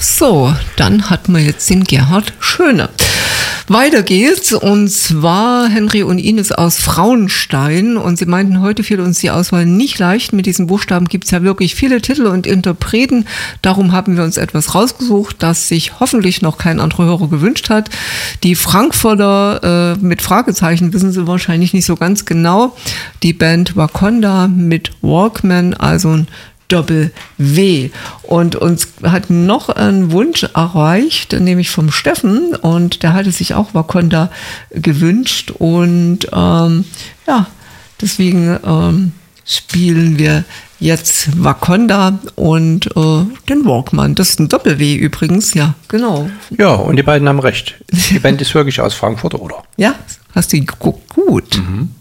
So, dann hatten wir jetzt den Gerhard Schöne. Weiter geht's, und zwar Henry und Ines aus Frauenstein, und sie meinten, heute fiel uns die Auswahl nicht leicht. Mit diesen Buchstaben gibt's ja wirklich viele Titel und Interpreten. Darum haben wir uns etwas rausgesucht, das sich hoffentlich noch kein anderer Hörer gewünscht hat. Die Frankfurter mit Fragezeichen wissen sie wahrscheinlich nicht so ganz genau. Die Band Wakonda mit Walkman, also ein Doppel-W. Und uns hat noch ein Wunsch erreicht, nämlich vom Steffen, und der hatte sich auch Wakonda gewünscht, und deswegen spielen wir jetzt Wakonda und den Walkman. Das ist ein Doppel-W übrigens, ja, genau. Ja, und die beiden haben recht. Die Band ist wirklich aus Frankfurt, oder? Ja, hast du geguckt? Gut. Mhm.